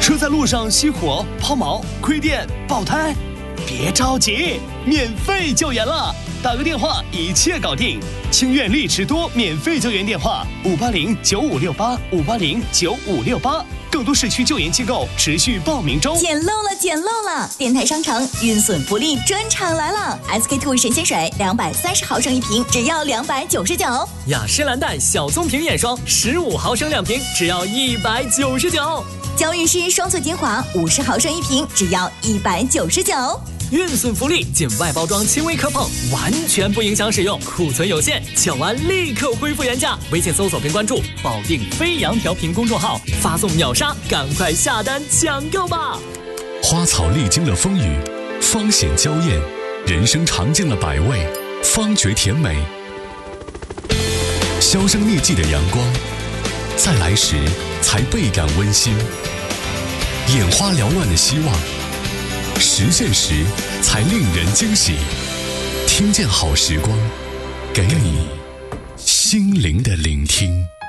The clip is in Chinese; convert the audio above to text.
车在路上熄火、抛锚、亏电、爆胎，别着急，免费救援了，打个电话一切搞定。清苑丽驰多免费救援电话5809568，5809568，更多市区救援机构持续报名中。 捡漏了！电台商城运损福利专场来了 ！SK2 神仙水230毫升一瓶，只要299； 雅诗兰黛小棕瓶眼霜15毫升2瓶，只要199； 娇韵诗双萃精华50毫升一瓶，只要199。 运损福利，仅外包装轻微磕碰，完全不影响使用，库存有限，抢完立刻恢复原价。微信搜索并关注保定飞扬调频公众号，发送秒杀，赶快下单抢购吧！ 花草历经了风雨，方显娇艳；人生尝尽了百味，方觉甜美。销声匿迹的阳光，在来时才倍感温馨；眼花缭乱的希望，实现时才令人惊喜。听见好时光，给你心灵的聆听。